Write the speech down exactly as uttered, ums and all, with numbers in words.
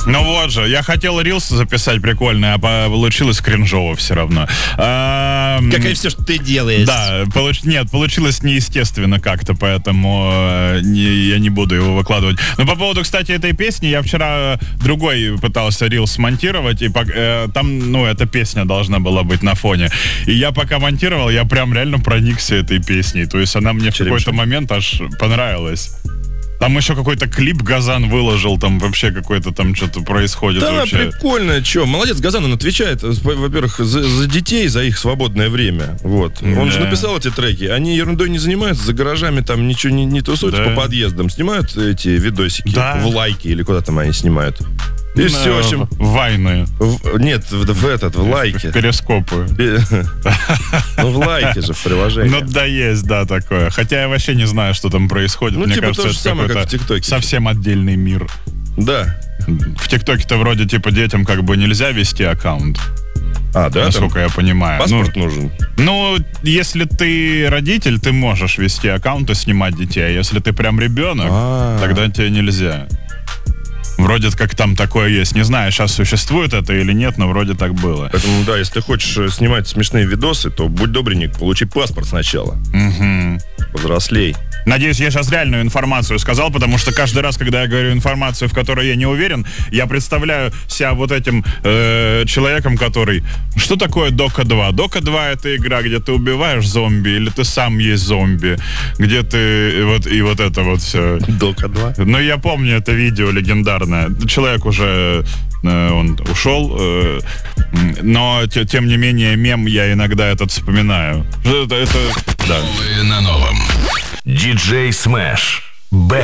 Ну вот же, я хотел рилс записать прикольный, а получилось кринжово все равно. А, как и все, что ты делаешь. Да, получ... нет, получилось неестественно как-то, поэтому э, не, я не буду его выкладывать. Но по поводу, кстати, этой песни, я вчера другой пытался рилс смонтировать, и э, там, ну, эта песня должна была быть на фоне. И я пока монтировал, я прям реально проникся этой песней. То есть она мне в какой-то момент аж понравилась. Там еще какой-то клип Газан выложил, там вообще какой-то там что-то происходит. Да, вообще. Прикольно, что, молодец, Газан, он отвечает, во-первых, за, за детей, за их свободное время, вот. Да. Он же написал эти треки, они ерундой не занимаются, за гаражами там ничего не, не тусуются, да. По подъездам, снимают эти видосики, да. В лайки или куда там они снимают. И no, все, в общем... Вайны. В, нет, в, в этот, в лайке. В перископы. Ну, в лайке же, в приложении. Ну, да, есть, да, такое. Хотя я вообще не знаю, что там происходит. Ну, мне типа кажется, то же самое, как в ТикТоке. Совсем отдельный мир. Да. В ТикТоке-то вроде, типа, детям как бы нельзя вести аккаунт. А, да? Насколько я понимаю. Паспорт ну, нужен. Ну, если ты родитель, ты можешь вести аккаунт и снимать детей. А если ты прям ребенок, А-а-а. тогда тебе нельзя. Вроде как там такое есть. Не знаю, сейчас существует это или нет, но вроде так было. Поэтому, да, если ты хочешь снимать смешные видосы, то будь добренек, получи паспорт сначала. Угу. Повзрослей. Надеюсь, я сейчас реальную информацию сказал, потому что каждый раз, когда я говорю информацию, в которой я не уверен, я представляю себя вот этим э, человеком, который... Что такое Дока два? Дока два — это игра, где ты убиваешь зомби, или ты сам есть зомби, где ты... Вот, и вот это вот все. Дока два? Ну, я помню это видео легендарное. Человек уже... Э, он ушел, э, но т- тем не менее мем я иногда этот вспоминаю. Это... это да. На новом. Диджей Смэш. Бэк.